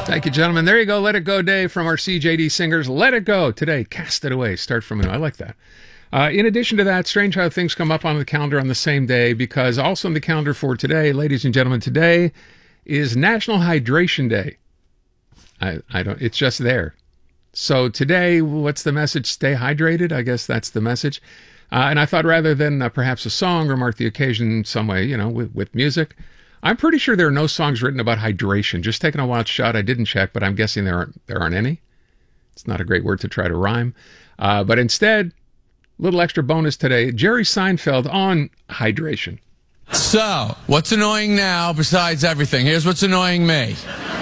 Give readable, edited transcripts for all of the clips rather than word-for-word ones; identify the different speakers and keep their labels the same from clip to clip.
Speaker 1: Thank you, gentlemen. There you go. Let It Go Day from our CJD singers. Let It Go today. Cast it away. Start from anew. I like that. In addition to that, strange how things come up on the calendar on the same day, because also on the calendar for today, ladies and gentlemen, today is National Hydration Day. I don't, it's just there. So today, what's the message? Stay hydrated. I guess that's the message. And I thought rather than perhaps a song or mark the occasion some way, you know, with music, I'm pretty sure there are no songs written about hydration. Just taking a wild shot. I didn't check, but I'm guessing there aren't any. It's not a great word to try to rhyme. But instead, little extra bonus today, Jerry Seinfeld on hydration.
Speaker 2: So, what's annoying now besides everything? Here's what's annoying me.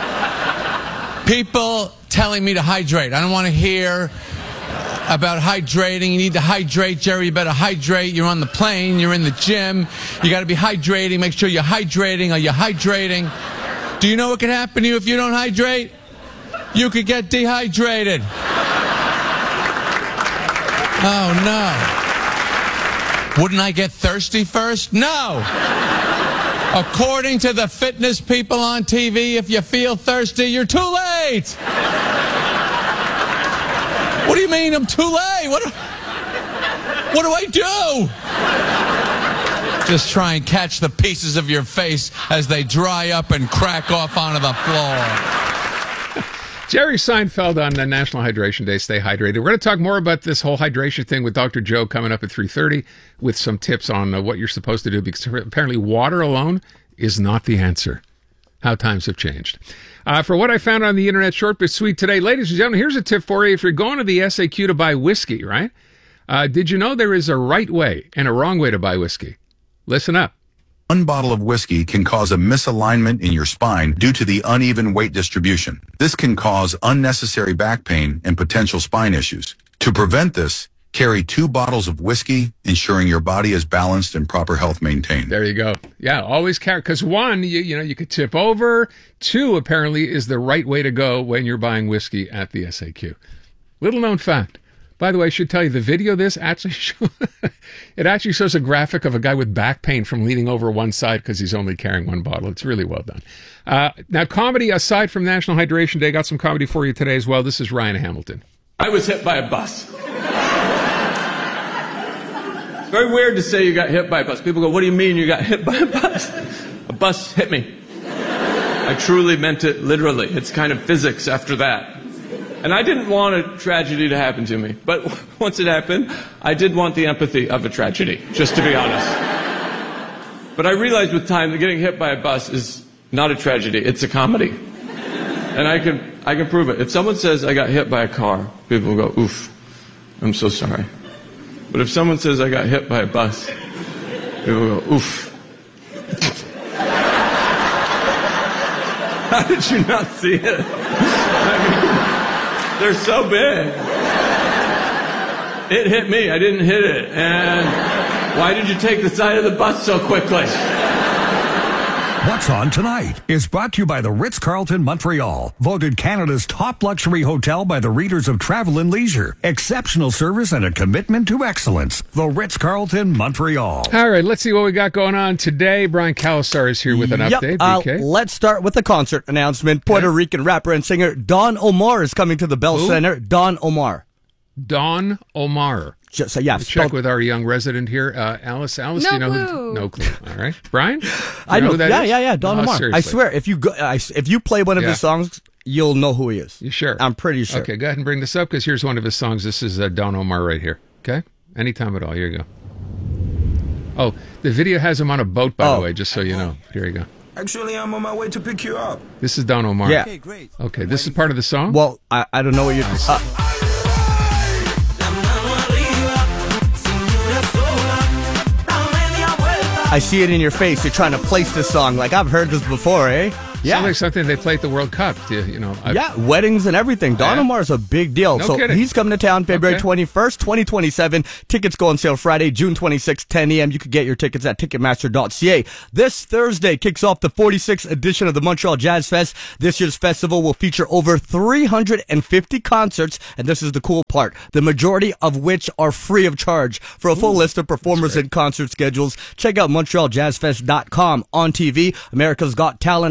Speaker 2: People telling me to hydrate. I don't want to hear about hydrating. You need to hydrate, Jerry. You better hydrate. You're on the plane. You're in the gym. You got to be hydrating. Make sure you're hydrating. Are you hydrating? Do you know what could happen to you if you don't hydrate? You could get dehydrated. Oh, no. Wouldn't I get thirsty first? No. According to the fitness people on TV, if you feel thirsty, you're too late. What do you mean I'm too late? What do I do? Just try and catch the pieces of your face as they dry up and crack off onto the floor.
Speaker 1: Jerry Seinfeld on National Hydration Day. Stay hydrated. We're going to talk more about this whole hydration thing with Dr. Joe coming up at 3:30 with some tips on what you're supposed to do, because apparently water alone is not the answer. How times have changed. For what I found on the internet, short but sweet today, ladies and gentlemen, here's a tip for you. If you're going to the SAQ to buy whiskey, right? Did you know there is a right way and a wrong way to buy whiskey? Listen up.
Speaker 3: One bottle of whiskey can cause a misalignment in your spine due to the uneven weight distribution. This can cause unnecessary back pain and potential spine issues. To prevent this, carry 2 bottles of whiskey, ensuring your body is balanced and proper health maintained.
Speaker 1: There you go. Yeah, always carry, because 1, you could tip over. 2, apparently, is the right way to go when you're buying whiskey at the SAQ. Little known fact. By the way, I should tell you, the video of this actually shows a graphic of a guy with back pain from leaning over one side because he's only carrying 1 bottle. It's really well done. Now, comedy, aside from National Hydration Day, got some comedy for you today as well. This is Ryan Hamilton.
Speaker 4: I was hit by a bus. It's very weird to say you got hit by a bus. People go, what do you mean you got hit by a bus? A bus hit me. I truly meant it literally. It's kind of physics after that. And I didn't want a tragedy to happen to me. But once it happened, I did want the empathy of a tragedy, just to be honest. But I realized with time that getting hit by a bus is not a tragedy. It's a comedy. And I can prove it. If someone says I got hit by a car, people will go, oof, I'm so sorry. But if someone says I got hit by a bus, people will go, oof. How did you not see it? They're so big. It hit me. I didn't hit it. And why did you take the side of the bus so quickly?
Speaker 5: What's On Tonight is brought to you by the Ritz-Carlton Montreal, voted Canada's top luxury hotel by the readers of Travel and Leisure. Exceptional service and a commitment to excellence. The Ritz-Carlton Montreal.
Speaker 1: All right, let's see what we got going on today. Brian Calasar is here with an update. BK.
Speaker 6: Let's start with the concert announcement. Puerto Rican rapper and singer Don Omar is coming to the Bell Center. Don Omar.
Speaker 1: Don Omar.
Speaker 6: So, yeah,
Speaker 1: check with our young resident here, Alice. Alice,
Speaker 7: no
Speaker 1: do you know
Speaker 7: clue.
Speaker 1: No clue. All right, Brian.
Speaker 6: I know.
Speaker 1: Who that is?
Speaker 6: Yeah. Don Omar.
Speaker 1: Seriously.
Speaker 6: I swear, if you play one of his songs, you'll know who he is.
Speaker 1: You sure?
Speaker 6: I'm pretty sure.
Speaker 1: Okay, go ahead and bring this up because here's one of his songs. This is Don Omar right here. Okay, anytime at all. Here you go. Oh, the video has him on a boat, by the way, just so you know. Here you go.
Speaker 8: Actually, I'm on my way to pick you up.
Speaker 1: This is Don Omar.
Speaker 6: Yeah.
Speaker 8: Okay, great.
Speaker 1: Okay, this is part of the song.
Speaker 6: Well, I don't know what you're. I see it in your face. You're trying to place this song. Like, I've heard this before, eh? Yeah.
Speaker 1: Sounds like something they play at the World Cup.
Speaker 6: Yeah, weddings and everything. Don Omar is a big deal.
Speaker 1: No kidding.
Speaker 6: He's coming to town February 21st, 2027. Tickets go on sale Friday, June 26th, 10 a.m. You can get your tickets at Ticketmaster.ca. This Thursday kicks off the 46th edition of the Montreal Jazz Fest. This year's festival will feature over 350 concerts, and this is the cool part, the majority of which are free of charge. For a full list of performers and concert schedules, check out MontrealJazzFest.com. On TV, America's Got Talent at 8 o'clock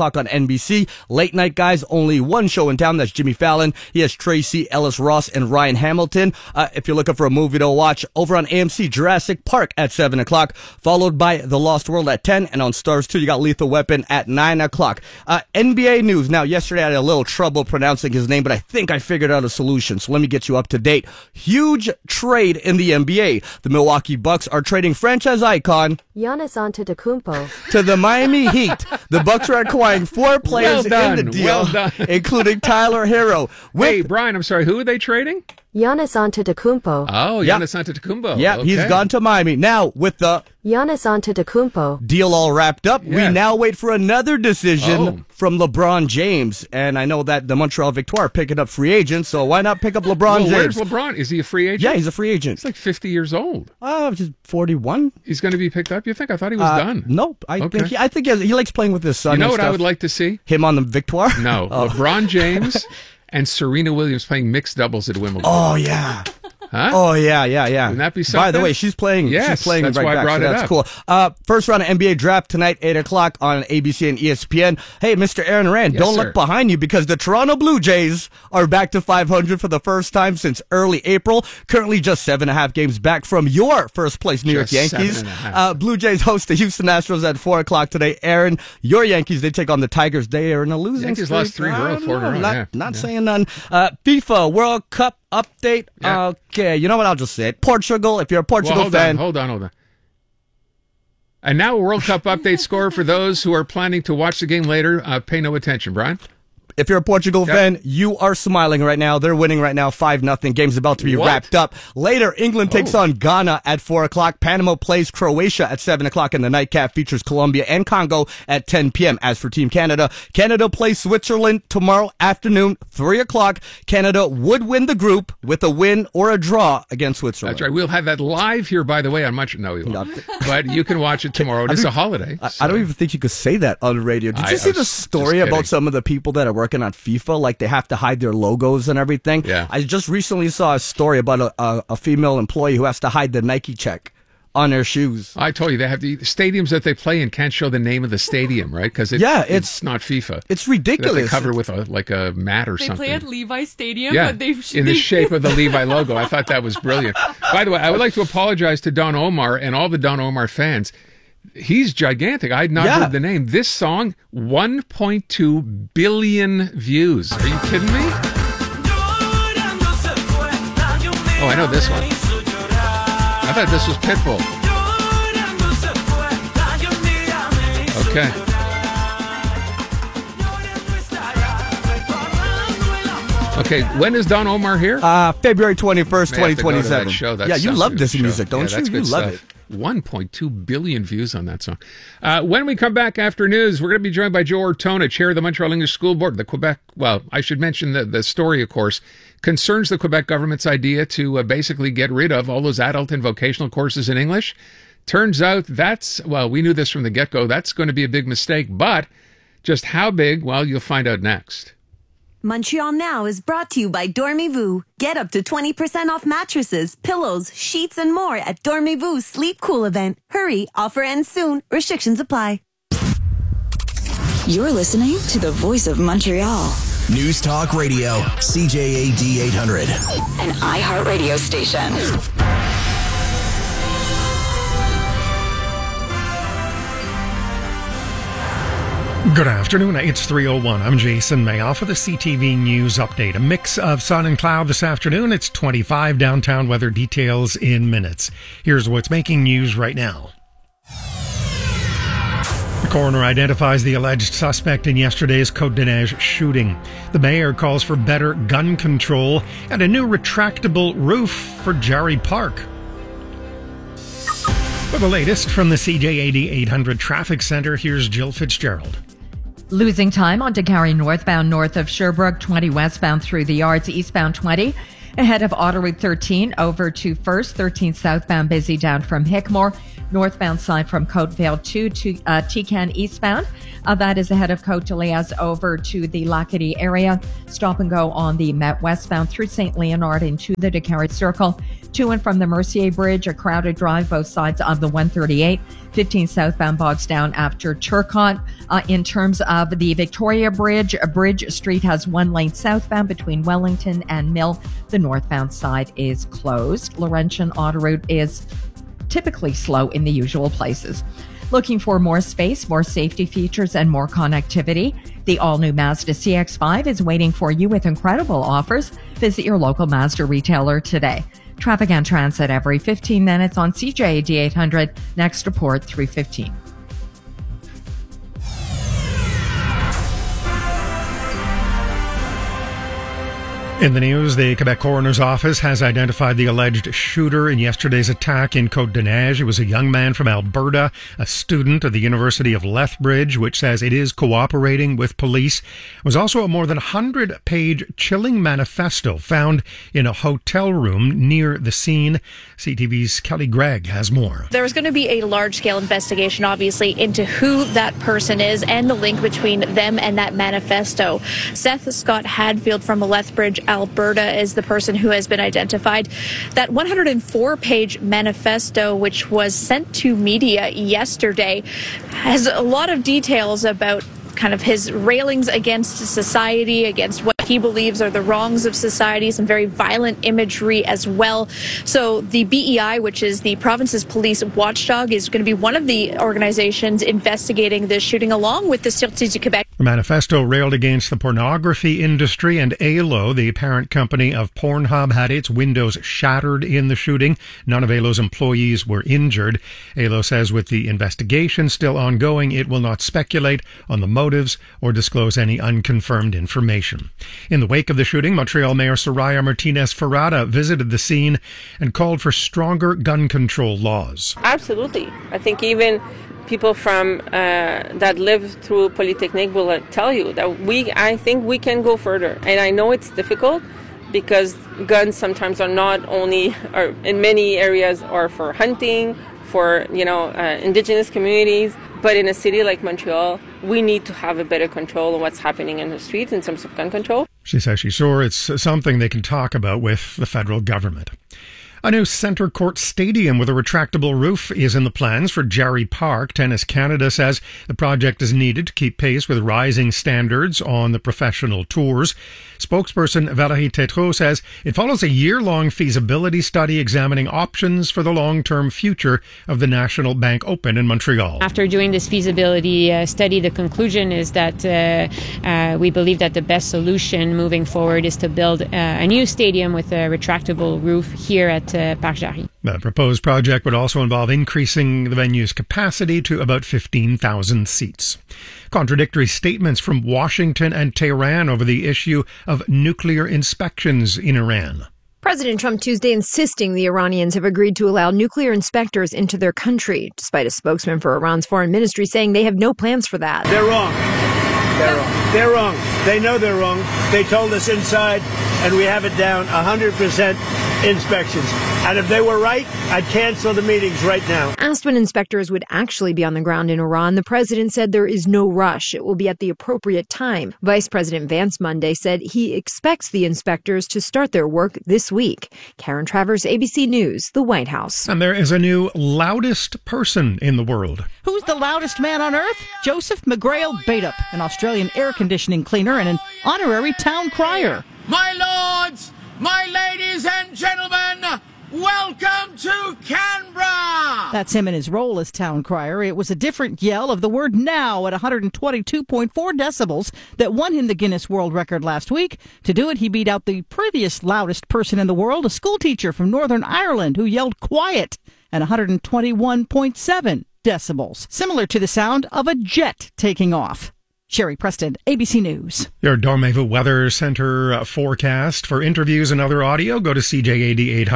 Speaker 6: o'clock on NBC. Late night, guys, only one show in town. That's Jimmy Fallon. He has Tracy Ellis Ross and Ryan Hamilton. If you're looking for a movie to watch, over on AMC, Jurassic Park at 7 o'clock, followed by The Lost World at 10, and on Stars 2, you got Lethal Weapon at 9 o'clock. NBA news. Now, yesterday I had a little trouble pronouncing his name, but I think I figured out a solution, so let me get you up to date. Huge trade in the NBA. The Milwaukee Bucks are trading franchise icon
Speaker 7: Giannis Antetokounmpo
Speaker 6: to the Miami Heat. The Bucks are acquiring 4 players in the deal, including Tyler Hero.
Speaker 1: Hey, Brian, I'm sorry, who are they trading?
Speaker 7: Giannis Antetokounmpo.
Speaker 1: Oh, Giannis Antetokounmpo.
Speaker 6: Yeah,
Speaker 1: okay.
Speaker 6: He's gone to Miami. Now, with the
Speaker 7: Giannis Antetokounmpo
Speaker 6: deal all wrapped up, we now wait for another decision from LeBron James. And I know that the Montreal Victoire are picking up free agents, so why not pick up LeBron James?
Speaker 1: Where's LeBron? Is he a free agent?
Speaker 6: Yeah, he's a free agent.
Speaker 1: He's like 50 years old.
Speaker 6: Just 41.
Speaker 1: He's going to be picked up, you think? I thought he was done.
Speaker 6: No, I think he likes playing with his son.
Speaker 1: You know
Speaker 6: and
Speaker 1: what
Speaker 6: stuff.
Speaker 1: I would like to see?
Speaker 6: Him on the Victoire?
Speaker 1: No, LeBron James and Serena Williams playing mixed doubles at Wimbledon.
Speaker 6: Oh, yeah.
Speaker 1: Huh?
Speaker 6: Oh, yeah.
Speaker 1: Wouldn't that be something?
Speaker 6: By the way, she's playing.
Speaker 1: Yes,
Speaker 6: she's playing
Speaker 1: that's
Speaker 6: right
Speaker 1: why
Speaker 6: back.
Speaker 1: I brought
Speaker 6: So
Speaker 1: it
Speaker 6: that's
Speaker 1: up.
Speaker 6: cool. First round of NBA draft tonight, 8 o'clock on ABC and ESPN. Hey, Mr. Aaron Rand,
Speaker 1: Yes,
Speaker 6: don't
Speaker 1: sir.
Speaker 6: look behind you because the Toronto Blue Jays are back to 500 for the first time since early April. Currently just 7.5 games back from your first place New
Speaker 1: Just
Speaker 6: York Yankees.
Speaker 1: 7.5.
Speaker 6: Blue Jays host the Houston Astros at 4 o'clock today. Aaron, your Yankees, they take on the Tigers. They are in a losing
Speaker 1: Yankees
Speaker 6: streak.
Speaker 1: lost 3 in a row, 4 in a row.
Speaker 6: Not saying none. FIFA World Cup update.
Speaker 1: Yeah.
Speaker 6: Okay, you know what? I'll just say it. Portugal, if you're a Portugal fan.
Speaker 1: Hold on. And now a World Cup update score for those who are planning to watch the game later. Pay no attention, Brian.
Speaker 6: If you're a Portugal fan, you are smiling right now. They're winning right now, 5-0. Game's about to be wrapped up. Later, England takes on Ghana at 4 o'clock. Panama plays Croatia at 7 o'clock, and the nightcap features Colombia and Congo at 10 p.m. As for Team Canada, Canada plays Switzerland tomorrow afternoon, 3 o'clock. Canada would win the group with a win or a draw against Switzerland.
Speaker 1: That's right. We'll have that live here, by the way, on Much. No, we won't. But you can watch it tomorrow. It's a holiday.
Speaker 6: I don't even think you could say that on the radio. Did you see the story about some of the people that are working on FIFA? Like they have to hide their logos and everything.
Speaker 1: Yeah.
Speaker 6: I just recently saw a story about a female employee who has to hide the Nike check on their shoes.
Speaker 1: I told you, they have the stadiums that they play in can't show the name of the stadium, right? Because it's not FIFA.
Speaker 6: It's ridiculous.
Speaker 1: They cover with a mat or something.
Speaker 9: They play at Levi Stadium,
Speaker 1: yeah,
Speaker 9: but
Speaker 1: in the shape of the Levi logo. I thought that was brilliant. By the way, I would like to apologize to Don Omar and all the Don Omar fans. He's gigantic. I had not heard the name. This song, 1.2 billion views. Are you kidding me? Oh, I know this one. I thought this was Pitbull. Okay. Okay, when is Don Omar here?
Speaker 6: February 21st, 2027.
Speaker 1: Show.
Speaker 6: Yeah, you love this music, don't you? You love it.
Speaker 1: 1.2 billion views on that song. When we come back after news, we're going to be joined by Joe Ortona, chair of the Montreal English School Board. The Quebec, well, I should mention that the story, of course, concerns the Quebec government's idea to basically get rid of all those adult and vocational courses in English. Turns out we knew this from the get-go, that's going to be a big mistake, but just how big, well, you'll find out next.
Speaker 10: Montreal Now is brought to you by Dormez-vous. Get up to 20% off mattresses, pillows, sheets, and more at Dormez-vous Sleep Cool event. Hurry, offer ends soon. Restrictions apply.
Speaker 11: You're listening to the voice of Montreal.
Speaker 12: News Talk Radio, CJAD 800.
Speaker 11: An iHeartRadio station.
Speaker 13: Good afternoon. It's 3:01. I'm Jason Mayoff for the CTV News Update. A mix of sun and cloud this afternoon. It's 25 downtown. Weather details in minutes. Here's what's making news right now. The coroner identifies the alleged suspect in yesterday's Côte-des-Neiges shooting. The mayor calls for better gun control and a new retractable roof for Jarry Park. For the latest from the CJAD 800 Traffic Center, here's Jill Fitzgerald.
Speaker 14: Losing time on Décarie northbound north of Sherbrooke, 20 westbound through the yards, eastbound 20. Ahead of Autoroute 13 over to 1st, 13 southbound busy down from Hickmore. northbound side from Côte-Vale to Tican eastbound. That is ahead of Côte-de-Liesse over to the Lacadie area. Stop and go on the Met westbound through St. Leonard into the Descartes Circle. To and from the Mercier Bridge, a crowded drive both sides of the 138. 15 southbound bogs down after Turcotte. In terms of the Victoria Bridge, Bridge Street has one lane southbound between Wellington and Mill. The northbound side is closed. Laurentian Autoroute is typically slow in the usual places. Looking for more space, more safety features, and more connectivity? The all-new Mazda CX-5 is waiting for you with incredible offers. Visit your local Mazda retailer today. Traffic and transit every 15 minutes on CJAD 800. Next report 3:15.
Speaker 13: In the news, the Quebec Coroner's Office has identified the alleged shooter in yesterday's attack in Côte-des-Neiges. It was a young man from Alberta, a student of the University of Lethbridge, which says it is cooperating with police. It was also a more than 100-page chilling manifesto found in a hotel room near the scene. CTV's Kelly Gregg has more.
Speaker 9: There's going to be a large-scale investigation, obviously, into who that person is and the link between them and that manifesto. Seth Scott Hadfield from Lethbridge, Alberta, is the person who has been identified. That 104-page manifesto, which was sent to media yesterday, has a lot of details about kind of his railings against society, against what he believes are the wrongs of society, some very violent imagery as well. So the BEI, which is the province's police watchdog, is going to be one of the organizations investigating this shooting, along with the Sûreté du Québec.
Speaker 13: The manifesto railed against the pornography industry, and ALO, the parent company of Pornhub, had its windows shattered in the shooting. None of ALO's employees were injured. ALO says with the investigation still ongoing, it will not speculate on the motives or disclose any unconfirmed information. In the wake of the shooting, Montreal Mayor Soraya Martinez-Ferrada visited the scene and called for stronger gun control laws.
Speaker 15: Absolutely. I think even people from that live through Polytechnique will tell you that I think we can go further. And I know it's difficult because guns sometimes are not only, or in many areas, are for hunting, for indigenous communities. But in a city like Montreal, we need to have a better control of what's happening in the streets in terms of gun control.
Speaker 13: She says she's sure it's something they can talk about with the federal government. A new centre court stadium with a retractable roof is in the plans for Jarry Park. Tennis Canada says the project is needed to keep pace with rising standards on the professional tours. Spokesperson Valérie Tétrault says it follows a year-long feasibility study examining options for the long-term future of the National Bank Open in Montreal.
Speaker 16: After doing this feasibility study, the conclusion is that we believe that the best solution moving forward is to build a new stadium with a retractable roof here at Parc Jarry.
Speaker 13: The proposed project would also involve increasing the venue's capacity to about 15,000 seats. Contradictory statements from Washington and Tehran over the issue of nuclear inspections in Iran.
Speaker 17: President Trump Tuesday insisting the Iranians have agreed to allow nuclear inspectors into their country, despite a spokesman for Iran's foreign ministry saying they have no plans for that.
Speaker 18: They're wrong. They're wrong. They're wrong. They know they're wrong. They told us inside, and we have it down 100% inspections. And if they were right, I'd cancel the meetings right now.
Speaker 17: Asked when inspectors would actually be on the ground in Iran, the president said there is no rush. It will be at the appropriate time. Vice President Vance Monday said he expects the inspectors to start their work this week. Karen Travers, ABC News, the White House.
Speaker 13: And there is a new loudest person in the world.
Speaker 19: Who's the loudest man on earth? Joseph McGrail Baitup, an Australian air conditioning cleaner and an honorary town crier.
Speaker 20: My lords, my ladies and gentlemen, welcome to Canberra!
Speaker 19: That's him in his role as town crier. It was a different yell of the word now at 122.4 decibels that won him the Guinness World Record last week. To do it, he beat out the previous loudest person in the world, a schoolteacher from Northern Ireland who yelled quiet at 121.7 decibels, similar to the sound of a jet taking off. Sherry Preston, ABC News.
Speaker 13: Your Dormez-vous Weather Center forecast. For interviews and other audio, go to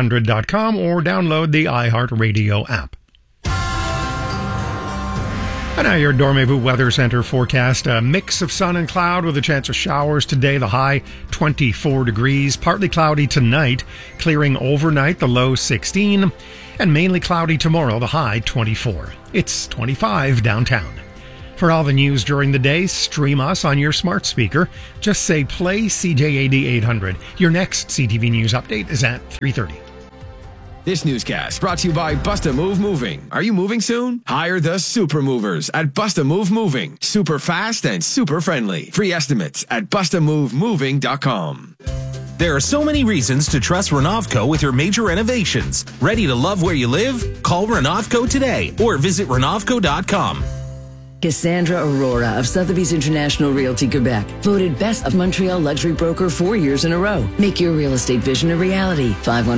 Speaker 13: CJAD800.com or download the iHeartRadio app. And now your Dormez-vous Weather Center forecast. A mix of sun and cloud with a chance of showers today. The high 24 degrees. Partly cloudy tonight. Clearing overnight. The low 16. And mainly cloudy tomorrow. The high 24. It's 25 downtown. For all the news during the day, stream us on your smart speaker. Just say play CJAD 800. Your next CTV News update is at 3:30.
Speaker 12: This newscast brought to you by Bust a Move Moving. Are you moving soon? Hire the super movers at Bust a Move Moving. Super fast and super friendly. Free estimates at bustamovemoving.com.
Speaker 21: There are so many reasons to trust Renovco with your major renovations. Ready to love where you live? Call Renovco today or visit Renovco.com.
Speaker 22: Cassandra Aurora of Sotheby's International Realty Quebec, voted Best of Montreal Luxury Broker 4 years in a row. Make your real estate vision a reality.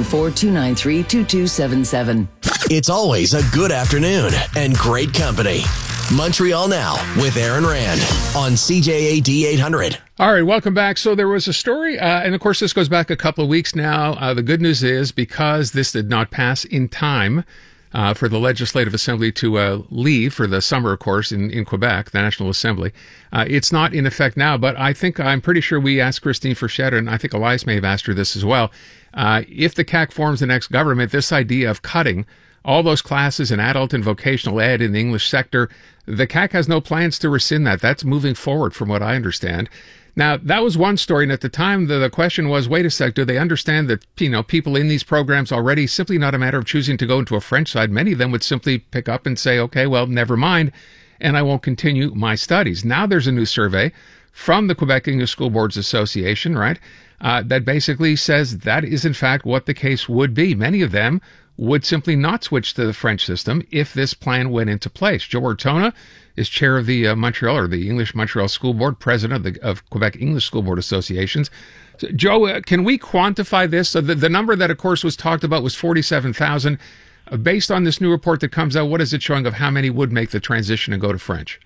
Speaker 22: 514-293-2277.
Speaker 12: It's always a good afternoon and great company. Montreal Now with Aaron Rand on CJAD 800.
Speaker 1: All right, welcome back. So there was a story, and of course this goes back a couple of weeks now. The good news is, because this did not pass in time for the Legislative Assembly to leave for the summer, of course, in Quebec, the National Assembly. It's not in effect now, but I'm pretty sure we asked Christine Frechette, and I think Elias may have asked her this as well. If the CAQ forms the next government, this idea of cutting all those classes in adult and vocational ed in the English sector, the CAQ has no plans to rescind that. That's moving forward from what I understand. Now, that was one story, and at the time, the question was, wait a sec, do they understand that, people in these programs already, simply not a matter of choosing to go into a French side, many of them would simply pick up and say, okay, well, never mind, and I won't continue my studies. Now there's a new survey from the Quebec English School Boards Association, right, that basically says that is, in fact, what the case would be. Many of them would simply not switch to the French system if this plan went into place. Joe Ortona is chair of the the English Montreal School Board, president of Quebec English School Board Associations. So, Joe, can we quantify this? So the number that, of course, was talked about was 47,000. Based on this new report that comes out, what is it showing of how many would make the transition and go to French?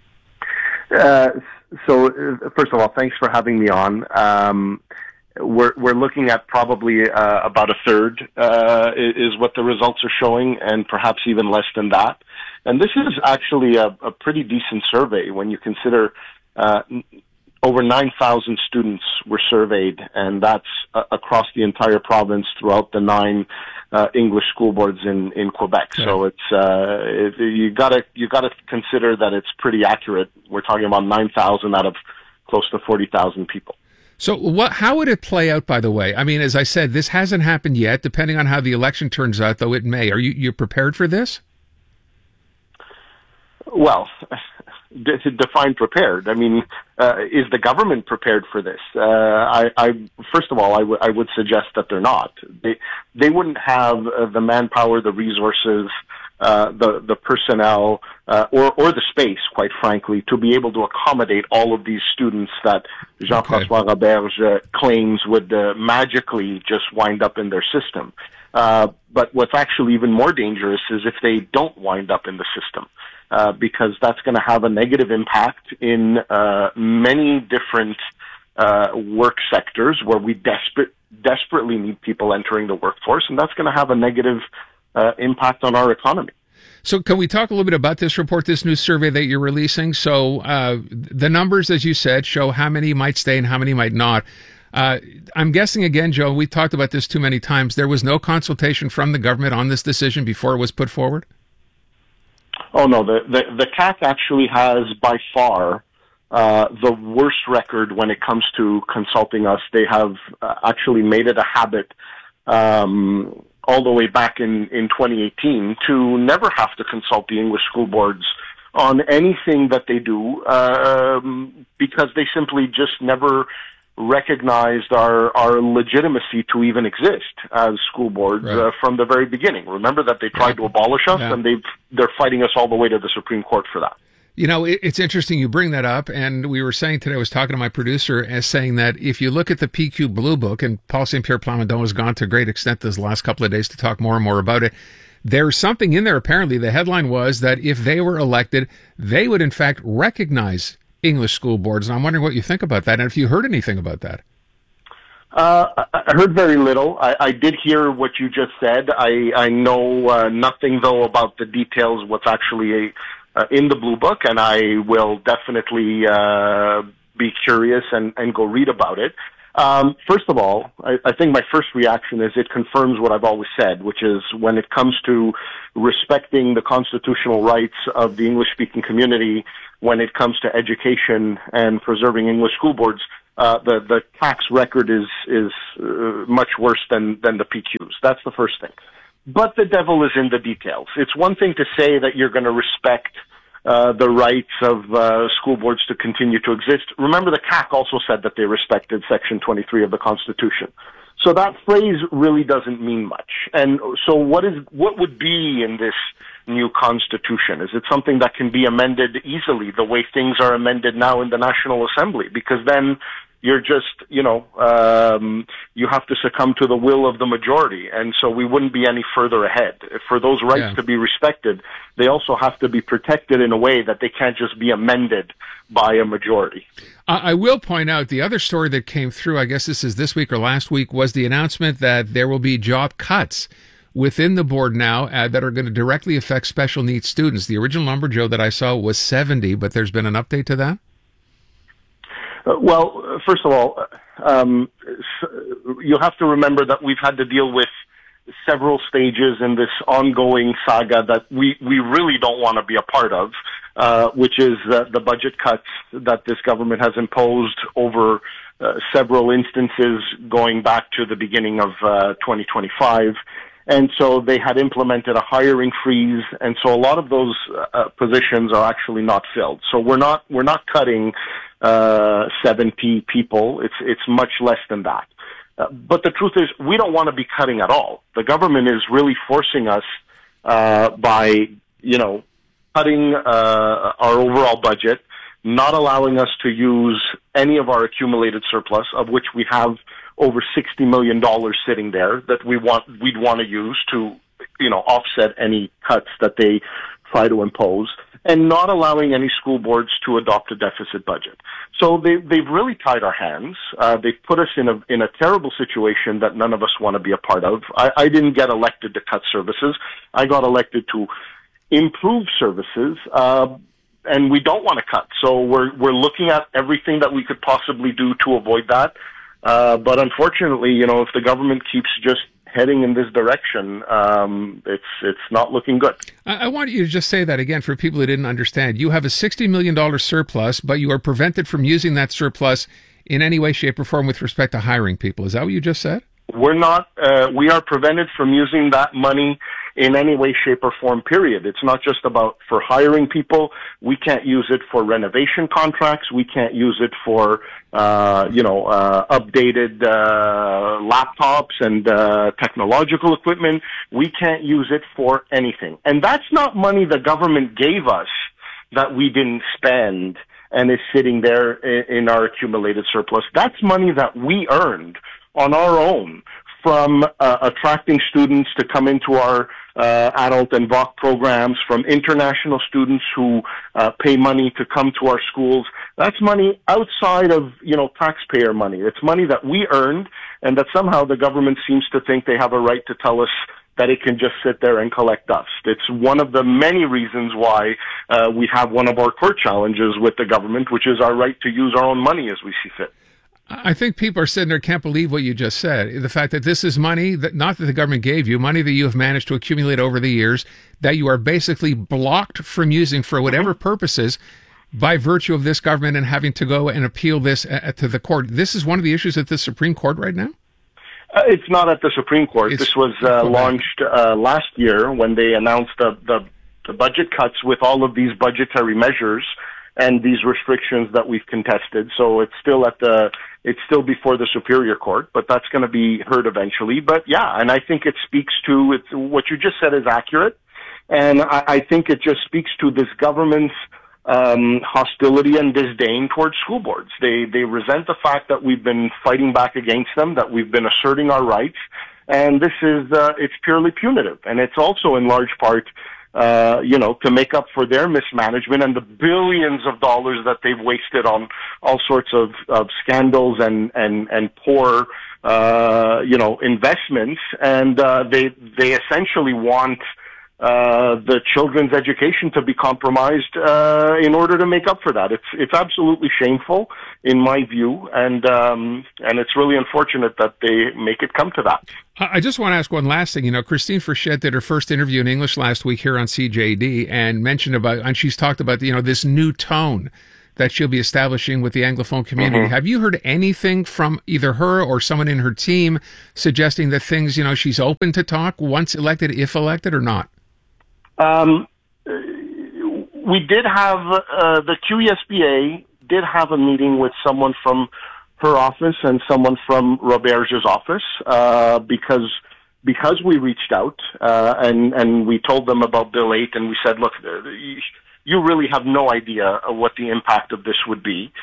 Speaker 23: So, first of all, thanks for having me on. We're looking at probably about a third is what the results are showing, and perhaps even less than that. And this is actually a pretty decent survey when you consider over 9,000 students were surveyed, and that's across the entire province throughout the 9 English school boards in Quebec. Yeah. So you gotta consider that it's pretty accurate. We're talking about 9,000 out of close to 40,000 people.
Speaker 1: So how would it play out, by the way? I mean, as I said, this hasn't happened yet. Depending on how the election turns out, though, it may. Are you prepared for this?
Speaker 23: Well, define prepared. I mean, is the government prepared for this? First of all, I would suggest that they're not. They wouldn't have the manpower, the resources, the personnel, or the space, quite frankly, to be able to accommodate all of these students that Jean-François Roberge claims would magically just wind up in their system. But what's actually even more dangerous is if they don't wind up in the system, because that's going to have a negative impact in many different work sectors where we desperately need people entering the workforce, and that's going to have a negative impact on our economy.
Speaker 1: So can we talk a little bit about this report, this new survey that you're releasing? So the numbers, as you said, show how many might stay and how many might not. I'm guessing, again, Joe, we talked about this too many times, there was no consultation from the government on this decision before it was put forward?
Speaker 23: Oh, no. The CAQ actually has, by far, the worst record when it comes to consulting us. They have actually made it a habit all the way back in 2018 to never have to consult the English school boards on anything that they do because they simply just never recognized our legitimacy to even exist as school boards from the very beginning. Remember that they tried to abolish us, and they're fighting us all the way to the Supreme Court for that.
Speaker 1: You know, it's interesting you bring that up, and we were saying today, I was talking to my producer as saying that if you look at the PQ Blue Book, and Paul St. Pierre Plamondon has gone to great extent this last couple of days to talk more and more about it, there's something in there, apparently. The headline was that if they were elected, they would in fact recognize English school boards, and I'm wondering what you think about that, and if you heard anything about that.
Speaker 23: I heard very little. I did hear what you just said. I know nothing, though, about the details, what's actually in the Blue Book, and I will definitely be curious and go read about it. First of all, I think my first reaction is it confirms what I've always said, which is when it comes to respecting the constitutional rights of the English-speaking community, when it comes to education and preserving English school boards, the tax record is much worse than the PQs. That's the first thing. But the devil is in the details. It's one thing to say that you're going to respect the rights of school boards to continue to exist. Remember, the CAC also said that they respected Section 23 of the Constitution. So that phrase really doesn't mean much. And so what would be in this new Constitution? Is it something that can be amended easily the way things are amended now in the National Assembly? Because then you're just, you have to succumb to the will of the majority. And so we wouldn't be any further ahead. For those rights to be respected, they also have to be protected in a way that they can't just be amended by a majority.
Speaker 1: I will point out the other story that came through, I guess this is this week or last week, was the announcement that there will be job cuts within the board now that are going to directly affect special needs students. The original number, Joe, that I saw was 70, but there's been an update to that?
Speaker 23: Well, first of all, you have to remember that we've had to deal with several stages in this ongoing saga that we really don't want to be a part of, which is the budget cuts that this government has imposed over several instances going back to the beginning of 2025. And so they had implemented a hiring freeze, and so a lot of those positions are actually not filled. So we're not cutting 70 people. It's much less than that. But the truth is, we don't want to be cutting at all. The government is really forcing us by, cutting our overall budget, not allowing us to use any of our accumulated surplus, of which we have over $60 million sitting there that we'd want to use to, offset any cuts that they try to impose, and not allowing any school boards to adopt a deficit budget. So they've really tied our hands. They've put us in a terrible situation that none of us want to be a part of. I didn't get elected to cut services. I got elected to improve services, and we don't want to cut. So we're looking at everything that we could possibly do to avoid that. But unfortunately, if the government keeps just heading in this direction, it's not looking good.
Speaker 1: I want you to just say that again for people who didn't understand. You have a $60 million surplus, but you are prevented from using that surplus in any way, shape, or form with respect to hiring people. Is that what you just said?
Speaker 23: We're not. We are prevented from using that money in any way, shape, or form, period. It's not just about for hiring people. We can't use it for renovation contracts. We can't use it for, updated laptops and technological equipment. We can't use it for anything. And that's not money the government gave us that we didn't spend and is sitting there in our accumulated surplus. That's money that we earned on our own from attracting students to come into our adult and VOC programs, from international students who pay money to come to our schools. That's money outside of, taxpayer money. It's money that we earned, and that somehow the government seems to think they have a right to tell us that it can just sit there and collect dust. It's one of the many reasons why we have one of our core challenges with the government, which is our right to use our own money as we see fit.
Speaker 1: I think people are sitting there can't believe what you just said. The fact that this is money that not that the government gave you, money that you have managed to accumulate over the years, that you are basically blocked from using for whatever purposes by virtue of this government and having to go and appeal this to the court. This is one of the issues at the Supreme Court right now?
Speaker 23: It's not at the Supreme Court. This was launched last year when they announced the budget cuts with all of these budgetary measures and these restrictions that we've contested. So it's still it's still before the Superior Court, but that's going to be heard eventually. But yeah, and I think it speaks to what you just said is accurate, and I think it just speaks to this government's hostility and disdain towards school boards. They resent the fact that we've been fighting back against them, that we've been asserting our rights, and this is it's purely punitive, and it's also in large part to make up for their mismanagement and the billions of dollars that they've wasted on all sorts of scandals and poor, investments. And they essentially want the children's education to be compromised in order to make up for that. It's absolutely shameful, in my view, and it's really unfortunate that they make it come to that.
Speaker 1: I just want to ask one last thing. Christine Frechette did her first interview in English last week here on CJD and she's talked about, this new tone that she'll be establishing with the Anglophone community. Have you heard anything from either her or someone in her team suggesting that things, she's open to talk once elected, if elected, or not?
Speaker 23: We did have, the QESBA did have a meeting with someone from her office and someone from Roberge's office, because we reached out, and we told them about Bill 8, and we said, look, you really have no idea of what the impact of this would be.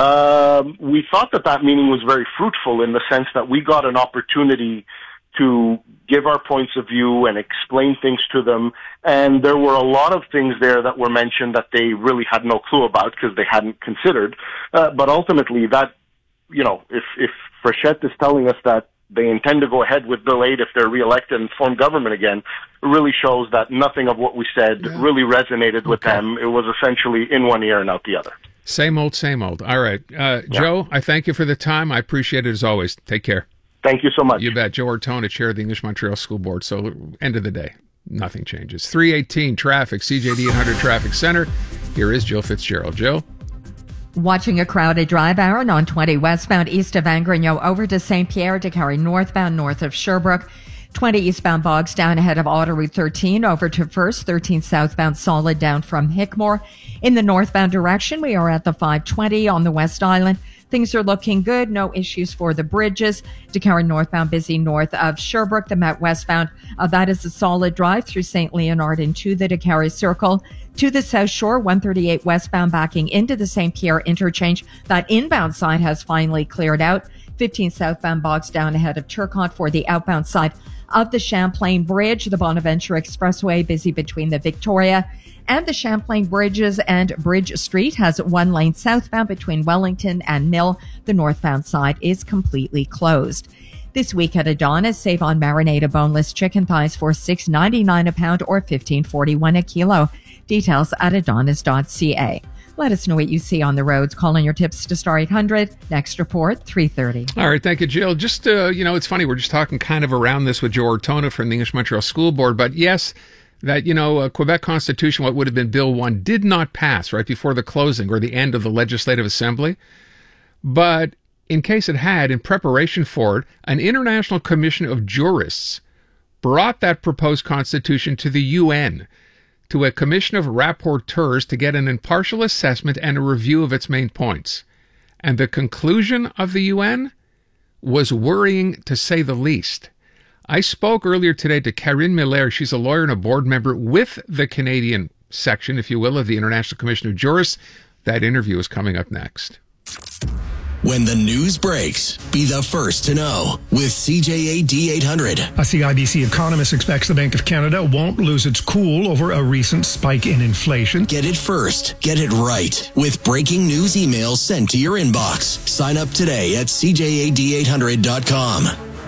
Speaker 23: We thought that meeting was very fruitful in the sense that we got an opportunity to give our points of view and explain things to them. And there were a lot of things there that were mentioned that they really had no clue about because they hadn't considered. But ultimately that, if Frechette is telling us that they intend to go ahead with Bill 8 if they're reelected and form government again, it really shows that nothing of what we said really resonated with them. It was essentially in one ear and out the other.
Speaker 1: Same old, same old. All right. Joe, I thank you for the time. I appreciate it as always. Take care.
Speaker 23: Thank you so much.
Speaker 1: You bet. Joe Ortona, chair of the English Montreal School Board. So, end of the day, nothing changes. 318 traffic, CJD 800 Traffic Center. Here is Jill Fitzgerald. Jill?
Speaker 14: Watching a crowded drive hour on 20 westbound east of Angrignon over to St. Pierre to carry northbound north of Sherbrooke. 20 eastbound bogs down ahead of Autoroute 13 over to First. 13 southbound solid down from Hickmore. In the northbound direction, we are at the 520 on the West Island. Things are looking good. No issues for the bridges. To carry northbound busy north of Sherbrooke. The Met westbound, that is a solid drive through St. Leonard into the DeCarry Circle. To the South Shore, 138 westbound backing into the St. Pierre interchange. That inbound side has finally cleared out. 15 southbound bogs down ahead of Turcotte for the outbound side of the Champlain Bridge. The Bonaventure Expressway busy between the Victoria and the Champlain Bridges, and Bridge Street has one lane southbound between Wellington and Mill. The northbound side is completely closed. This week at Adonis, save on marinated boneless chicken thighs for $6.99 a pound or $15.41 a kilo. Details at adonis.ca. Let us know what you see on the roads. Call in your tips to Star 800. Next report, 3:30.
Speaker 1: All right, thank you, Jill. Just, it's funny, we're just talking kind of around this with Joe Ortona from the English Montreal School Board, but yes, that, Quebec Constitution, what would have been Bill 1, did not pass right before the closing or the end of the Legislative Assembly. But in case it had, in preparation for it, an international commission of jurists brought that proposed constitution to the UN, to a commission of rapporteurs to get an impartial assessment and a review of its main points. And the conclusion of the UN was worrying, to say the least. I spoke earlier today to Karine Miller. She's a lawyer and a board member with the Canadian section, if you will, of the International Commission of Jurists. That interview is coming up next.
Speaker 2: When the news breaks, be the first to know with CJAD 800.
Speaker 13: A CIBC economist expects the Bank of Canada won't lose its cool over a recent spike in inflation.
Speaker 2: Get it first. Get it right. With breaking news emails sent to your inbox. Sign up today at CJAD800.com.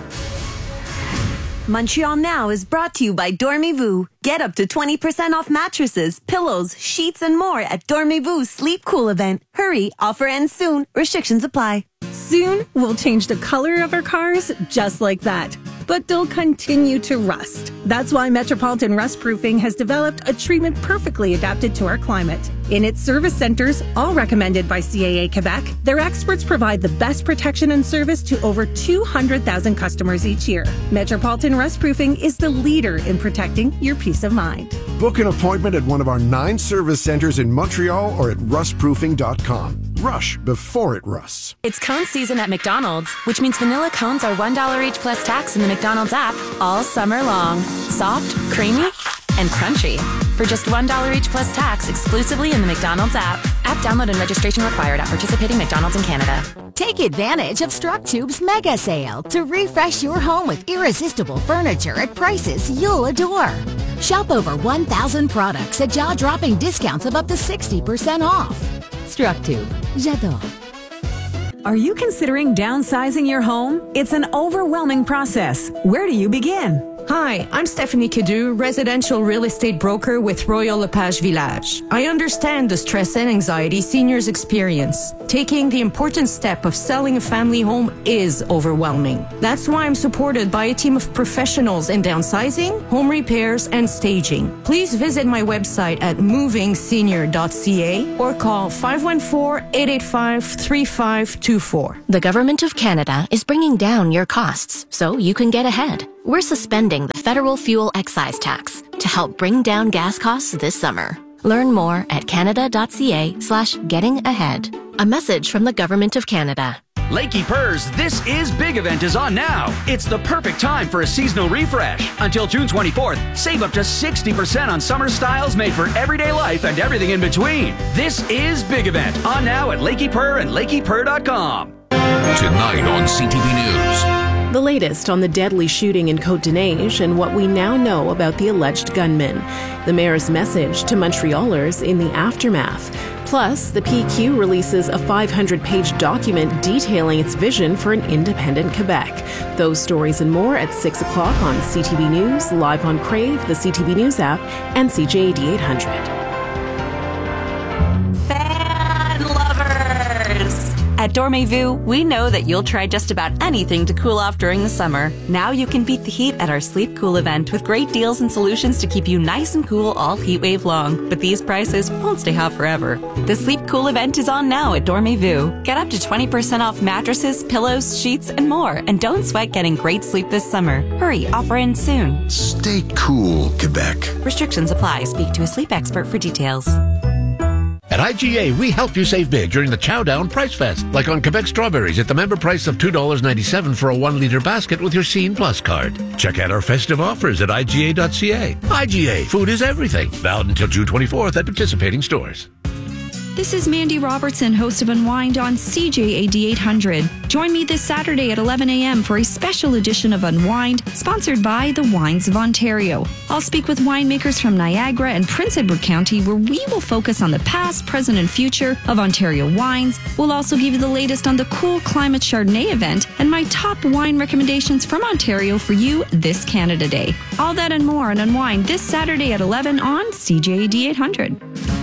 Speaker 10: Montreal Now is brought to you by Dormez-vous. Get up to 20% off mattresses, pillows, sheets, and more at Dormez-vous Sleep Cool event. Hurry, offer ends soon. Restrictions apply.
Speaker 3: Soon, we'll change the color of our cars just like that. But they'll continue to rust. That's why Metropolitan Rust Proofing has developed a treatment perfectly adapted to our climate. In its service centers, all recommended by CAA Quebec, their experts provide the best protection and service to over 200,000 customers each year. Metropolitan Rust Proofing is the leader in protecting your peace of mind.
Speaker 4: Book an appointment at one of our 9 service centers in Montreal or at rustproofing.com. Rush before it rusts.
Speaker 24: It's cone season at McDonald's, which means vanilla cones are $1 each plus tax in the McDonald's app all summer long. Soft, creamy, and crunchy. For just $1 each plus tax exclusively in the McDonald's app. App download and registration required at participating McDonald's in Canada.
Speaker 25: Take advantage of Structube's mega sale to refresh your home with irresistible furniture at prices you'll adore. Shop over 1,000 products at jaw-dropping discounts of up to 60% off. Structube. J'adore.
Speaker 5: Are you considering downsizing your home? It's an overwhelming process. Where do you begin?
Speaker 6: Hi, I'm Stephanie Cadu, residential real estate broker with Royal Lepage Village. I understand the stress and anxiety seniors experience. Taking the important step of selling a family home is overwhelming. That's why I'm supported by a team of professionals in downsizing, home repairs, and staging. Please visit my website at movingsenior.ca or call 514-885-3524.
Speaker 24: The Government of Canada is bringing down your costs so you can get ahead. We're suspending the federal fuel excise tax to help bring down gas costs this summer. Learn more at canada.ca/gettingahead. A message from the Government of Canada.
Speaker 7: Lakey Purr's This Is Big event is on now. It's the perfect time for a seasonal refresh. Until June 24th, save up to 60% on summer styles made for everyday life and everything in between. This Is Big event on now at Lakey Purr and LakeyPurr.com.
Speaker 8: Tonight on CTV News.
Speaker 11: The latest on the deadly shooting in Côte-des-Neiges and what we now know about the alleged gunman. The mayor's message to Montrealers in the aftermath. Plus, the PQ releases a 500-page document detailing its vision for an independent Quebec. Those stories and more at 6 o'clock on CTV News, live on Crave, the CTV News app, and CJAD 800.
Speaker 10: At Dormez-vous, we know that you'll try just about anything to cool off during the summer. Now you can beat the heat at our Sleep Cool event with great deals and solutions to keep you nice and cool all heat wave long. But these prices won't stay hot forever. The Sleep Cool event is on now at Dormez-vous. Get up to 20% off mattresses, pillows, sheets, and more. And don't sweat getting great sleep this summer. Hurry, offer ends soon.
Speaker 2: Stay cool, Quebec.
Speaker 10: Restrictions apply. Speak to a sleep expert for details.
Speaker 26: At IGA, we help you save big during the Chow Down Price Fest, like on Quebec strawberries at the member price of $2.97 for a 1-liter basket with your Scene Plus card. Check out our festive offers at IGA.ca. IGA, food is everything. Valid until June 24th at participating stores.
Speaker 27: This is Mandy Robertson, host of Unwind on CJAD 800. Join me this Saturday at 11 a.m. for a special edition of Unwind, sponsored by the Wines of Ontario. I'll speak with winemakers from Niagara and Prince Edward County, where we will focus on the past, present, and future of Ontario wines. We'll also give you the latest on the Cool Climate Chardonnay event and my top wine recommendations from Ontario for you this Canada Day. All that and more on Unwind this Saturday at 11 on CJAD 800.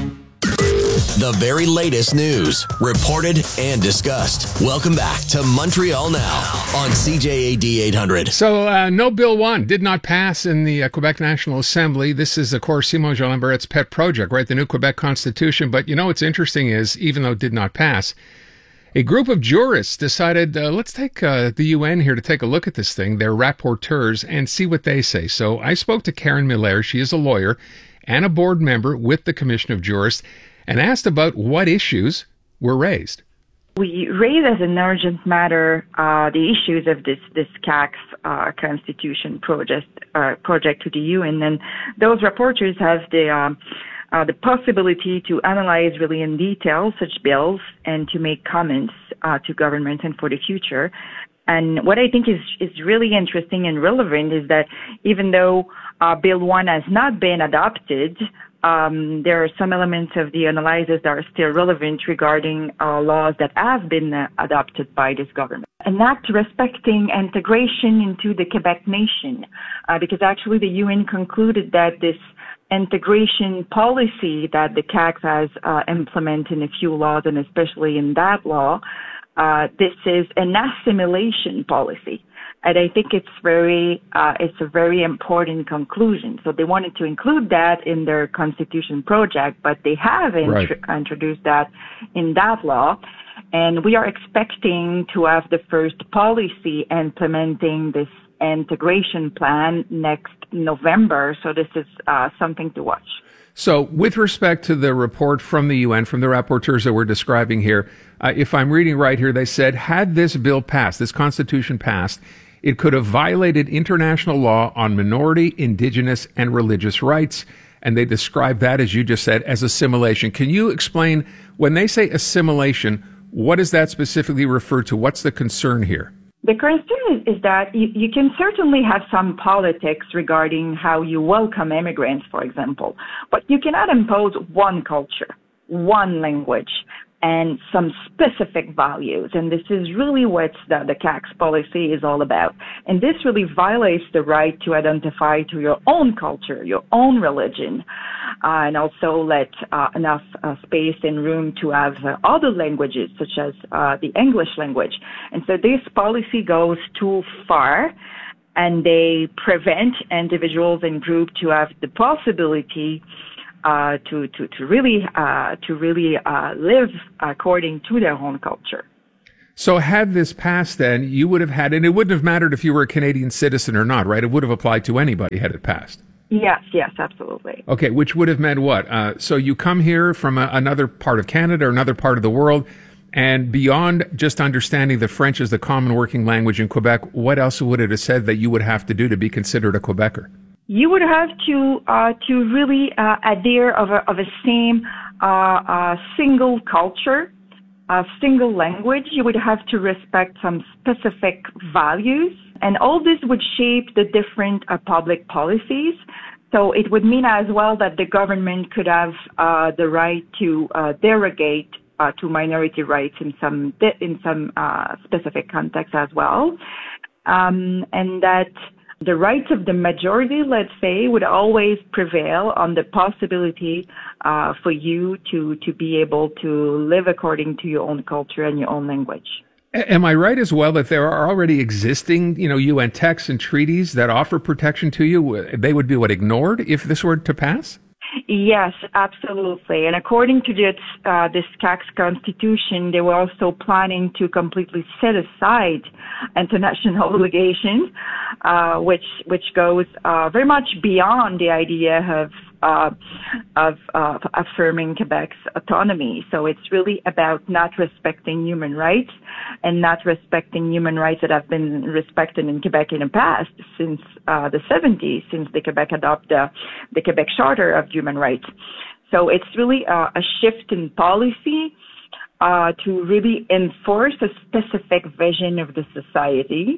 Speaker 2: The very latest news, reported and discussed. Welcome back to Montreal Now on CJAD 800.
Speaker 1: So, no Bill 1 did not pass in the Quebec National Assembly. This is, of course, Simon Jolin Barrett's pet project, right? The new Quebec Constitution. But you know what's interesting is, even though it did not pass, a group of jurists decided, let's take the UN here to take a look at this thing, their rapporteurs, and see what they say. So I spoke to Karen Miller. She is a lawyer and a board member with the Commission of Jurists, and asked about what issues were raised.
Speaker 28: We raised as an urgent matter the issues of this CAQ Constitution project to the UN, and those rapporteurs have the possibility to analyze really in detail such bills and to make comments to government and for the future. And what I think is really interesting and relevant is that even though Bill 1 has not been adopted, there are some elements of the analysis that are still relevant regarding laws that have been adopted by this government. An act respecting integration into the Quebec nation, because actually the UN concluded that this integration policy that the CAQ has implemented in a few laws, and especially in that law, this is an assimilation policy. And I think it's a very important conclusion. So they wanted to include that in their constitution project, but they haven't introduced that in that law. And we are expecting to have the first policy implementing this integration plan next November. So this is something to watch.
Speaker 1: So with respect to the report from the UN, from the rapporteurs that we're describing here, if I'm reading right here, they said, had this bill passed, this constitution passed, it could have violated international law on minority, indigenous, and religious rights. And they describe that, as you just said, as assimilation. Can you explain, when they say assimilation, what does that specifically refer to? What's the concern here?
Speaker 28: The concern is that you can certainly have some politics regarding how you welcome immigrants, for example, but you cannot impose one culture, one language, and some specific values. And this is really what the CAQ's policy is all about. And this really violates the right to identify to your own culture, your own religion, and also let enough space and room to have other languages, such as the English language. And so this policy goes too far, and they prevent individuals and groups to have the possibility to really live according to their own culture.
Speaker 1: So had this passed, then you would have had, and it wouldn't have mattered if you were a Canadian citizen or not, right? It would have applied to anybody had it passed.
Speaker 28: Yes, absolutely.
Speaker 1: Okay, which would have meant what? So you come here from another part of Canada or another part of the world, and beyond just understanding that French is the common working language in Quebec, what else would it have said that you would have to do to be considered a Quebecer?
Speaker 28: You would have to really adhere of a same single culture, a single language. You would have to respect some specific values, and all this would shape the different public policies. So it would mean as well that the government could have the right to derogate to minority rights in some specific contexts as well, and that the rights of the majority, let's say, would always prevail on the possibility for you to be able to live according to your own culture and your own language.
Speaker 1: Am I right as well that there are already existing, UN texts and treaties that offer protection to you? They would be ignored if this were to pass?
Speaker 28: Yes, absolutely. And according to this CAQ's constitution, they were also planning to completely set aside international obligations, which goes very much beyond the idea of affirming Quebec's autonomy. So it's really about not respecting human rights and not respecting human rights that have been respected in Quebec in the past since the 70s, since the Quebec adopted the Quebec Charter of Human Rights. So it's really a shift in policy to really enforce a specific vision of the society.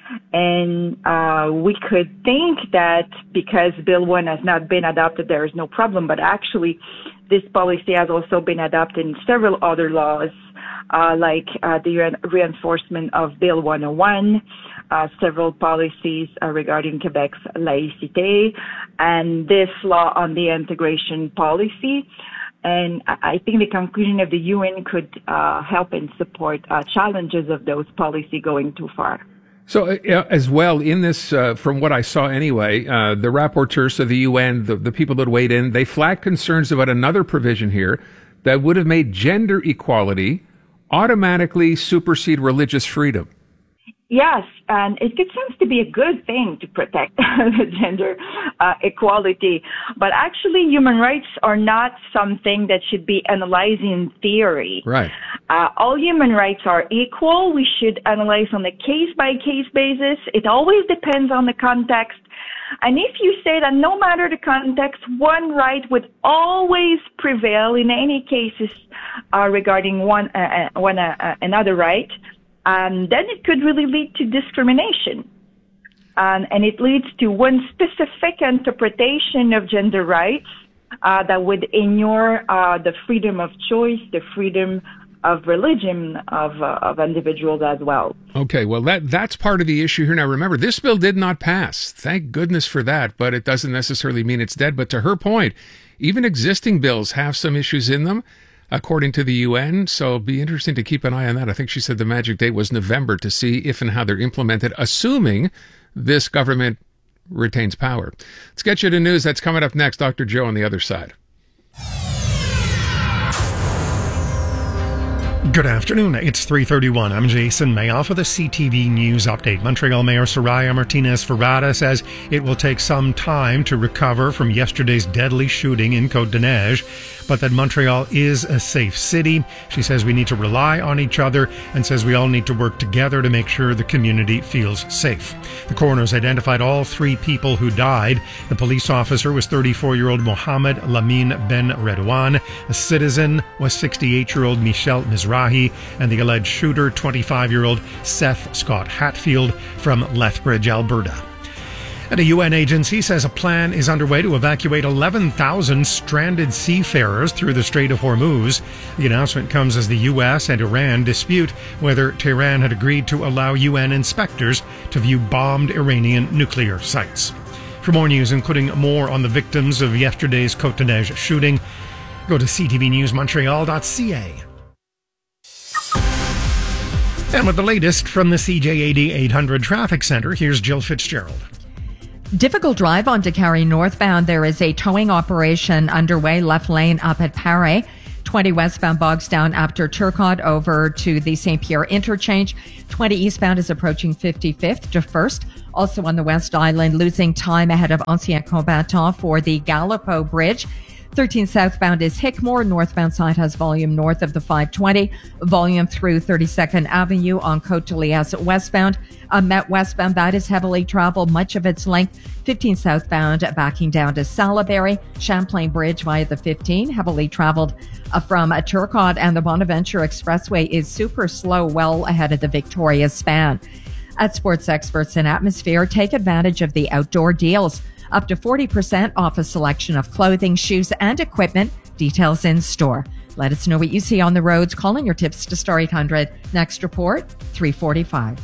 Speaker 28: And we could think that because Bill 1 has not been adopted, there is no problem. But actually, this policy has also been adopted in several other laws, like the reinforcement of Bill 101, several policies regarding Quebec's laïcité, and this law on the integration policy. And I think the conclusion of the UN could help and support challenges of those policies going too far.
Speaker 1: So as well, in this, from what I saw anyway, the rapporteurs of the UN, the people that weighed in, they flagged concerns about another provision here that would have made gender equality automatically supersede religious freedom.
Speaker 28: Yes, and it seems to be a good thing to protect gender equality. But actually, human rights are not something that should be analyzed in theory.
Speaker 1: Right.
Speaker 28: All human rights are equal. We should analyze on a case-by-case basis. It always depends on the context. And if you say that no matter the context, one right would always prevail in any cases regarding another right, then it could really lead to discrimination. And it leads to one specific interpretation of gender rights that would ignore the freedom of choice, the freedom of religion of individuals as well.
Speaker 1: Okay, well, that's part of the issue here. Now, remember, this bill did not pass. Thank goodness for that, but it doesn't necessarily mean it's dead. But to her point, even existing bills have some issues in them, according to the UN, so it'll be interesting to keep an eye on that. I think she said the magic date was November to see if and how they're implemented, assuming this government retains power. Let's get you to news. That's coming up next. Dr. Joe on the other side.
Speaker 13: Good afternoon. It's 3:31. I'm Jason Mayoff with a CTV News update. Montreal Mayor Soraya Martinez-Ferrada says it will take some time to recover from yesterday's deadly shooting in Côte-des-Neiges, but that Montreal is a safe city. She says we need to rely on each other and says we all need to work together to make sure the community feels safe. The coroners identified all three people who died. The police officer was 34-year-old Mohamed Lamine Ben Redouane. A citizen was 68-year-old Michel Mizrahi, and the alleged shooter, 25-year-old Seth Scott Hatfield from Lethbridge, Alberta. And a UN agency says a plan is underway to evacuate 11,000 stranded seafarers through the Strait of Hormuz. The announcement comes as the U.S. and Iran dispute whether Tehran had agreed to allow UN inspectors to view bombed Iranian nuclear sites. For more news, including more on the victims of yesterday's Côte-de-Neige shooting, go to ctvnewsmontreal.ca. And with the latest from the CJAD 800 Traffic Center, here's Jill Fitzgerald.
Speaker 14: Difficult drive on Décarie northbound. There is a towing operation underway, left lane up at Paray. 20 westbound bogs down after Turcotte over to the St. Pierre interchange. 20 eastbound is approaching 55th to 1st. Also on the West Island, losing time ahead of Ancien Combattant for the Gallipo Bridge. 13 southbound is Hickmore. Northbound side has volume north of the 520. Volume through 32nd Avenue on Côte-de-Liesse westbound. Met westbound, that is heavily traveled, much of its length. 15 southbound backing down to Salaberry. Champlain Bridge via the 15, heavily traveled from Turcotte. And the Bonaventure Expressway is super slow, well ahead of the Victoria span. At Sports Experts in Atmosphere, take advantage of the outdoor deals. Up to 40% off a selection of clothing, shoes, and equipment. Details in store. Let us know what you see on the roads. Calling your tips to Star 800. Next report, 3:45.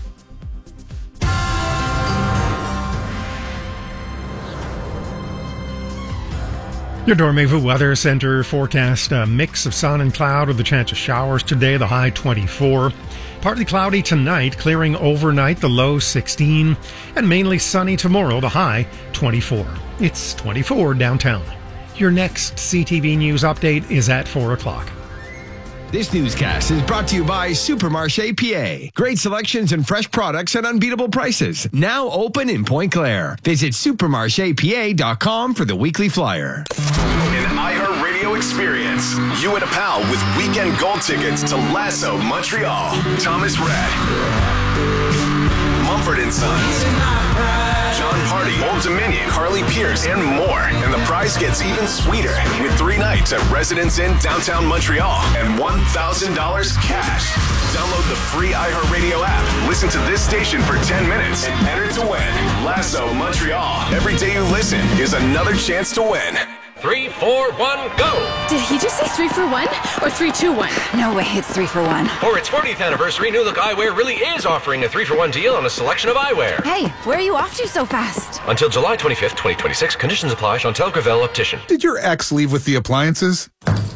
Speaker 13: Your Dormevu Weather Center forecast a mix of sun and cloud with a chance of showers today, the high 24. Partly cloudy tonight, clearing overnight, the low 16. And mainly sunny tomorrow, the high 24. It's 24 downtown. Your next CTV News update is at 4 o'clock.
Speaker 12: This newscast is brought to you by Supermarché PA. Great selections and fresh products at unbeatable prices. Now open in Pointe Claire. Visit supermarchepa.com for the weekly flyer.
Speaker 9: An iHeartRadio experience. You and a pal with weekend gold tickets to Lasso Montreal. Thomas Rhett. Mumford & Sons. John Party, Old Dominion, Carly Pierce, and more. And the prize gets even sweeter with 3 nights at Residence Inn downtown Montreal and $1,000 cash. Download the free iHeartRadio app. Listen to this station for 10 minutes and enter to win. Lasso Montreal. Every day you listen is another chance to win.
Speaker 15: 3, 4, 1, go!
Speaker 16: Did he just say 3 for 1 or 3, 2, 1?
Speaker 17: No way, it's 3 for 1.
Speaker 15: For its 40th anniversary, New Look Eyewear really is offering a 3 for 1 deal on a selection of eyewear.
Speaker 17: Hey, where are you off to so fast?
Speaker 15: Until July 25th, 2026. Conditions apply. Chantal Gravel, Optician.
Speaker 18: Did your ex leave with the appliances?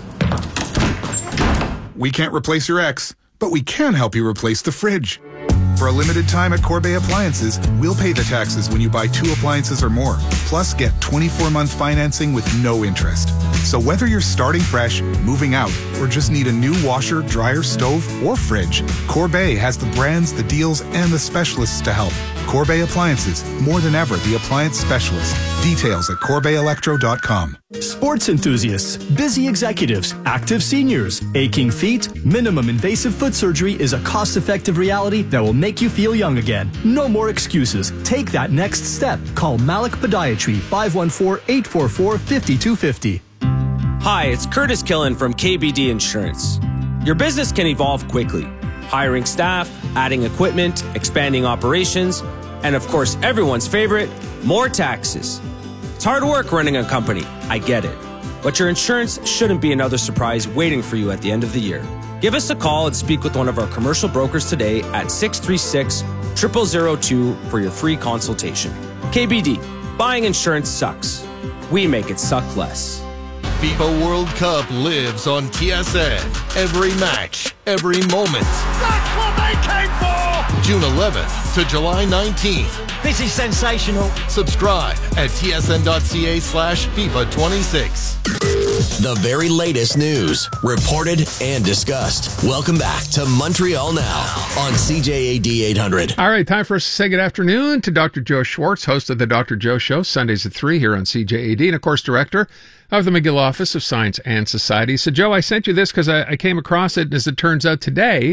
Speaker 18: We can't replace your ex, but we can help you replace the fridge. For a limited time at Corbeil Appliances, we'll pay the taxes when you buy 2 appliances or more. Plus, get 24-month financing with no interest. So whether you're starting fresh, moving out, or just need a new washer, dryer, stove, or fridge, Corbeil has the brands, the deals, and the specialists to help. Corbeil Appliances, more than ever the appliance specialist. Details at CorbeilElectro.com.
Speaker 19: Sports enthusiasts, busy executives, active seniors, aching feet, minimum invasive foot surgery is a cost-effective reality that will make you feel young again. No more excuses. Take that next step. Call Malik Podiatry, 514-844-5250.
Speaker 20: Hi, it's Curtis Killen from KBD Insurance. Your business can evolve quickly. Hiring staff, adding equipment, expanding operations, and of course, everyone's favorite, more taxes. It's hard work running a company, I get it. But your insurance shouldn't be another surprise waiting for you at the end of the year. Give us a call and speak with one of our commercial brokers today at 636-0002 for your free consultation. KBD, buying insurance sucks. We make it suck less.
Speaker 26: FIFA World Cup lives on TSN. Every match, every moment.
Speaker 21: That's what they came for!
Speaker 26: June 11th to July 19th.
Speaker 21: This is sensational.
Speaker 26: Subscribe at tsn.ca/FIFA26.
Speaker 2: The very latest news, reported and discussed. Welcome back to Montreal Now on CJAD 800.
Speaker 1: All right, time for us to say good afternoon to Dr. Joe Schwartz, host of the Dr. Joe Show, Sundays at 3 here on CJAD, and of course, director of the McGill Office of Science and Society. So, Joe, I sent you this because I came across it, as it turns out today,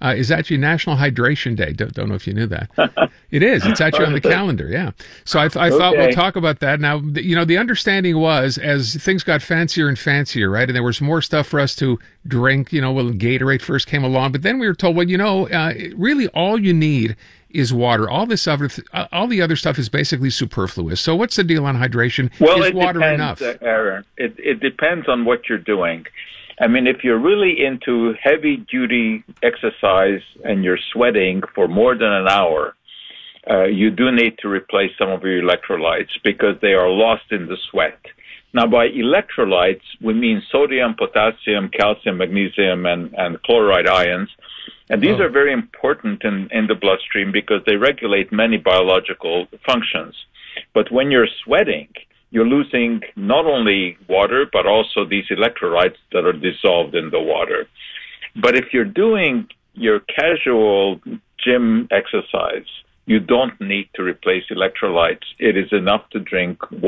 Speaker 1: is actually National Hydration Day. Don't know if you knew that. It is. It's actually on the calendar, yeah. So I thought we'll talk about that. Now, the understanding was, as things got fancier and fancier, right, and there was more stuff for us to drink, when Gatorade first came along, but then we were told, well, really all you need is water. All the other stuff is basically superfluous. So what's the deal on hydration?
Speaker 3: Well,
Speaker 1: is water enough?
Speaker 3: Aaron, it depends on what you're doing. I mean, if you're really into heavy-duty exercise and you're sweating for more than an hour, you do need to replace some of your electrolytes because they are lost in the sweat. Now, by electrolytes, we mean sodium, potassium, calcium, magnesium, and chloride ions. And these are very important in the bloodstream because they regulate many biological functions. But when you're sweating, you're losing not only water, but also these electrolytes that are dissolved in the water. But if you're doing your casual gym exercise, you don't need to replace electrolytes. It is enough to drink